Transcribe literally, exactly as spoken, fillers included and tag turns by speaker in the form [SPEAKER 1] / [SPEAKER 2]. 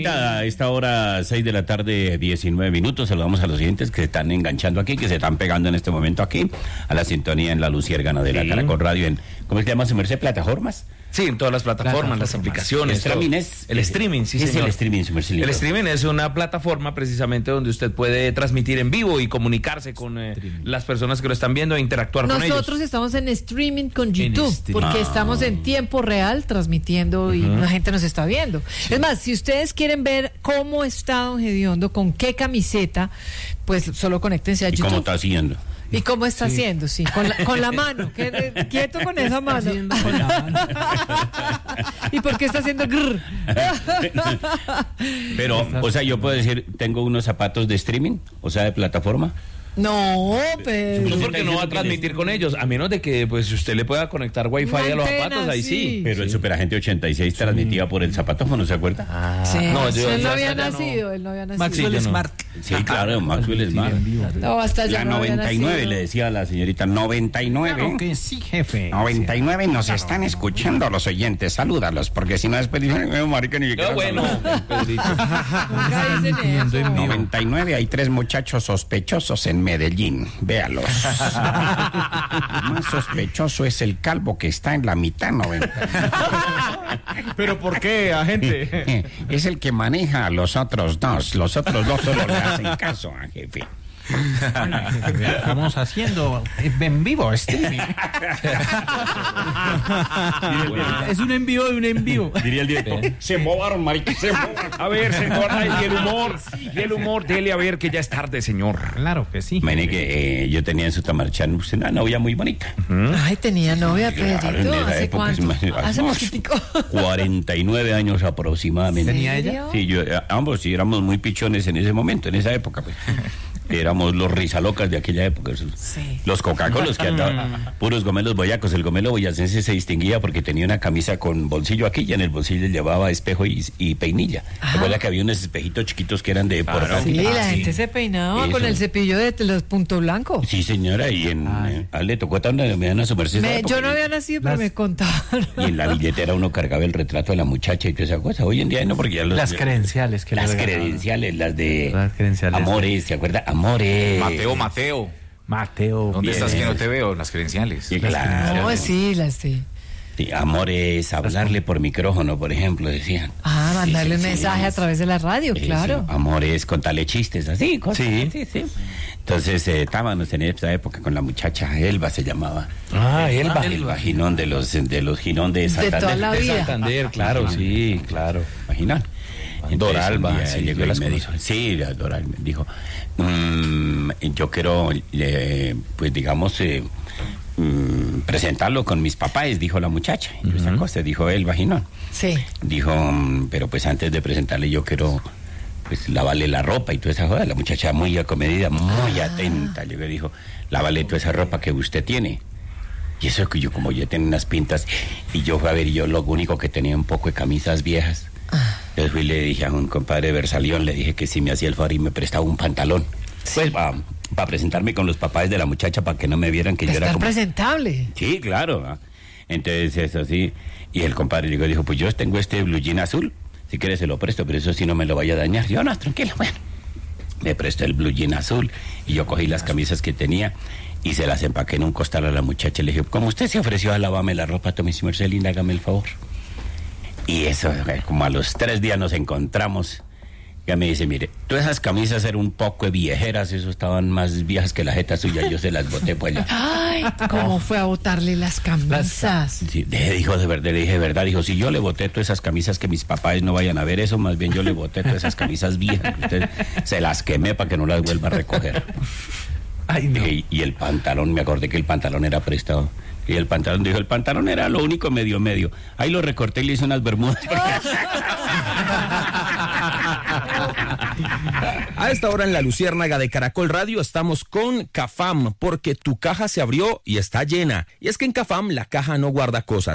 [SPEAKER 1] Señorita, a esta hora, seis de la tarde, diecinueve minutos, saludamos a los oyentes que se están enganchando aquí, que se están pegando en este momento aquí, a la sintonía en la Luciérgana de la sí. Caracol Radio, en, ¿cómo se llama su merced? ¿Plataformas?
[SPEAKER 2] Sí, en todas las plataformas, las aplicaciones.
[SPEAKER 1] El streaming es...
[SPEAKER 2] El streaming, sí,
[SPEAKER 1] ¿Qué
[SPEAKER 2] señor?
[SPEAKER 1] es el streaming, su merced?
[SPEAKER 2] El streaming es una plataforma precisamente donde usted puede transmitir en vivo y comunicarse con eh, las personas que lo están viendo e interactuar
[SPEAKER 3] Nosotros
[SPEAKER 2] con ellos.
[SPEAKER 3] Nosotros estamos en streaming con YouTube, porque
[SPEAKER 1] ah.
[SPEAKER 3] estamos en tiempo real transmitiendo y uh-huh. la gente nos está viendo. Sí. Es más, si ustedes quieren ver cómo está Don Gediondo, con qué camiseta, pues solo conéctense a
[SPEAKER 1] ¿Y
[SPEAKER 3] YouTube.
[SPEAKER 1] cómo está haciendo?
[SPEAKER 3] ¿Y cómo está sí. haciendo? Sí, con la, con la mano. Que, quieto con esa mano. Con la mano. ¿Y por qué está haciendo grrr?
[SPEAKER 1] Pero, o sea, yo puedo decir, tengo unos zapatos de streaming, o sea, de plataforma.
[SPEAKER 3] No, pero...
[SPEAKER 2] No, porque no va a transmitir con ellos, a menos de que pues usted le pueda conectar wifi
[SPEAKER 3] Una
[SPEAKER 2] a los
[SPEAKER 3] antena,
[SPEAKER 2] zapatos, ahí sí.
[SPEAKER 3] sí.
[SPEAKER 1] Pero
[SPEAKER 2] sí.
[SPEAKER 1] el Superagente ochenta y seis sí. transmitía por el zapatófono, ¿se acuerda?
[SPEAKER 3] Ah, sí.
[SPEAKER 2] No, yo,
[SPEAKER 3] él no
[SPEAKER 2] ya,
[SPEAKER 3] había
[SPEAKER 2] ya
[SPEAKER 3] nacido,
[SPEAKER 2] no.
[SPEAKER 3] él no había nacido.
[SPEAKER 2] Maxwell
[SPEAKER 3] sí,
[SPEAKER 2] Smart.
[SPEAKER 1] Sí, claro, Maxwell Smart.
[SPEAKER 3] No, hasta ya
[SPEAKER 1] la
[SPEAKER 3] no
[SPEAKER 1] noventa y nueve, le decía a la señorita, noventa y nueve.
[SPEAKER 4] Claro que sí, jefe.
[SPEAKER 1] noventa y nueve nos están escuchando los oyentes, salúdalos, porque si no después dicen, no, marica, ni siquiera...
[SPEAKER 2] No, bueno, Pedrito.
[SPEAKER 3] Nunca dicen eso.
[SPEAKER 1] noventa y nueve, hay tres muchachos sospechosos en Medellín, véalos. Más sospechoso es el calvo que está en la mitad, noventa.
[SPEAKER 4] ¿Pero por qué, agente?
[SPEAKER 1] Es el que maneja a los otros dos. Los otros dos solo le hacen caso, jefe.
[SPEAKER 4] Hola, jefe, estamos haciendo en vivo streaming. Es un en vivo de un en vivo.
[SPEAKER 1] Diría el director. Se movaron, marica, se movaron.
[SPEAKER 2] A ver, señor, y el humor, y el humor, dele a ver que ya es tarde, señor.
[SPEAKER 4] Claro que sí.
[SPEAKER 1] Mene que eh, yo tenía en Sutamarchán una novia muy bonita.
[SPEAKER 3] ¿Mm? Ay, tenía novia,
[SPEAKER 1] Pedrito.
[SPEAKER 3] Claro, ¿hace
[SPEAKER 1] época,
[SPEAKER 3] cuánto?
[SPEAKER 1] Es más,
[SPEAKER 3] Hace poquitico.
[SPEAKER 1] cuarenta y nueve años aproximadamente.
[SPEAKER 4] ¿Tenía ella?
[SPEAKER 1] Sí, yo, ambos sí éramos muy pichones en ese momento, en esa época, pues. Éramos los risalocas de aquella época,
[SPEAKER 3] sí.
[SPEAKER 1] Los cocacolos que andaban, puros gomelos boyacos. El gomelo boyacense se distinguía porque tenía una camisa con bolsillo aquí y en el bolsillo llevaba espejo y, y peinilla. ¿Recuerda que había unos espejitos chiquitos que eran de
[SPEAKER 2] claro.
[SPEAKER 3] Sí, la
[SPEAKER 1] ah,
[SPEAKER 3] gente
[SPEAKER 1] sí.
[SPEAKER 3] se peinaba
[SPEAKER 1] Eso.
[SPEAKER 3] con el cepillo de los punto blanco.
[SPEAKER 1] Sí, señora, y en eh, ah, le tocó tan me dan a su merced.
[SPEAKER 3] Me, yo no había nacido,
[SPEAKER 4] Las...
[SPEAKER 3] pero me contaban.
[SPEAKER 1] Y en la billetera uno cargaba el retrato de la muchacha y toda esa cosa. Hoy en día no, porque ya los,
[SPEAKER 4] Las credenciales que
[SPEAKER 1] las
[SPEAKER 4] le
[SPEAKER 1] credenciales, las de
[SPEAKER 4] las credenciales.
[SPEAKER 1] Amores, ¿se acuerda? Amores.
[SPEAKER 5] Mateo, Mateo.
[SPEAKER 4] Mateo.
[SPEAKER 5] ¿Dónde
[SPEAKER 1] Bien.
[SPEAKER 5] estás que no te veo? Las credenciales.
[SPEAKER 1] Sí, claro.
[SPEAKER 3] No, sí, las sí.
[SPEAKER 1] Sí, amores, hablarle por micrófono, por ejemplo, decían.
[SPEAKER 3] Ah, mandarle
[SPEAKER 1] Sí,
[SPEAKER 3] un
[SPEAKER 1] sí,
[SPEAKER 3] mensaje
[SPEAKER 1] sí.
[SPEAKER 3] a través de la radio,
[SPEAKER 1] Eso,
[SPEAKER 3] claro.
[SPEAKER 1] amores, contarle chistes, así, cosas.
[SPEAKER 2] Sí.
[SPEAKER 1] Sí, sí. Entonces, eh, estábamos en esa época con la muchacha, Elba se llamaba.
[SPEAKER 2] Ah, Elba.
[SPEAKER 1] Elba Ginón de los, de los Ginón de Santander.
[SPEAKER 3] toda la
[SPEAKER 2] De
[SPEAKER 3] vida.
[SPEAKER 2] Santander, claro, sí, claro.
[SPEAKER 1] Imaginan.
[SPEAKER 2] Doralba,
[SPEAKER 1] Entonces,
[SPEAKER 2] sí,
[SPEAKER 1] llegó
[SPEAKER 2] yo
[SPEAKER 1] y
[SPEAKER 2] las
[SPEAKER 1] me
[SPEAKER 2] conozco.
[SPEAKER 1] dijo, sí, Doralba me dijo, mmm, yo quiero, eh, pues digamos, eh, mmm, presentarlo con mis papás, dijo la muchacha. Y uh-huh. esa cosa, dijo él, vaginón.
[SPEAKER 3] Sí.
[SPEAKER 1] Dijo, mmm, pero pues antes de presentarle yo quiero, pues lavarle la ropa y toda esa cosa. La muchacha muy acomedida, muy ah. atenta. Yo le dijo, lávale toda esa ropa que usted tiene. Y eso que yo, como yo tenía unas pintas, y yo fui a ver, y yo lo único que tenía un poco de camisas viejas. Ah. Entonces fui y le dije a un compadre de Versalión, le dije que si me hacía el favor y me prestaba un pantalón. Sí. Pues para pa presentarme con los papás de la muchacha, para que no me vieran que yo era como...
[SPEAKER 3] presentable.
[SPEAKER 1] Sí, claro. ¿eh? Entonces eso sí. Y el compadre llegó y dijo, pues yo tengo este blue jean azul, si quieres se lo presto, pero eso sí no me lo vaya a dañar. Yo, no, tranquilo, bueno. Me prestó el blue jean azul y yo cogí las camisas que tenía y se las empaqué en un costal a la muchacha. Le dije, como usted se ofreció a lavarme la ropa, tome su merced linda, hágame el favor. Y eso, como a los tres días nos encontramos, ya me dice, mire, todas esas camisas eran un poco viejeras, eso estaban más viejas que la jeta suya, yo se las boté por allá.
[SPEAKER 3] Ay, ¿cómo fue a botarle las camisas?
[SPEAKER 1] Sí, de, dijo, de verdad, le dije, verdad, dijo, si yo le boté todas esas camisas, que mis papás no vayan a ver eso, más bien yo le boté todas esas camisas viejas, usted, se las quemé para que no las vuelva a recoger.
[SPEAKER 4] Ay, no.
[SPEAKER 1] y, y el pantalón, me acordé que el pantalón era prestado. Y el pantalón, dijo, el pantalón era lo único medio medio. Ahí lo recorté y le hice unas bermudas.
[SPEAKER 2] A esta hora en la Luciérnaga de Caracol Radio estamos con Cafam, porque tu caja se abrió y está llena. Y es que en Cafam la caja no guarda cosas.